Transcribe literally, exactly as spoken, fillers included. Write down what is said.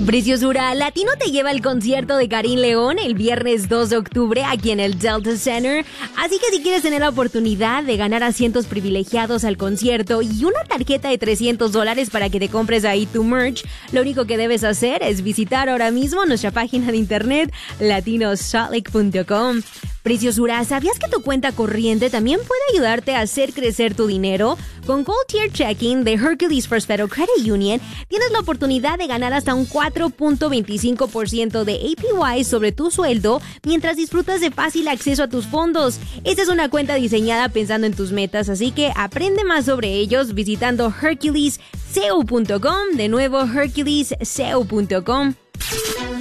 Preciosura, Latino te lleva al concierto de Karim León el viernes dos de octubre aquí en el Delta Center. Así que si quieres tener la oportunidad de ganar asientos privilegiados al concierto y una tarjeta de trescientos dólares para que te compres ahí tu merch, lo único que debes hacer es visitar ahora mismo nuestra página de internet latino salt lake punto com. Preciosura, ¿sabías que tu cuenta corriente también puede ayudarte a hacer crecer tu dinero? Con Gold Tier Checking de Hercules First Federal Credit Union, tienes la oportunidad de ganar hasta un cuatro punto veinticinco por ciento de A P Y sobre tu sueldo mientras disfrutas de fácil acceso a tus fondos. Esta es una cuenta diseñada pensando en tus metas, así que aprende más sobre ellos visitando hercules co punto com, de nuevo hercules co punto com.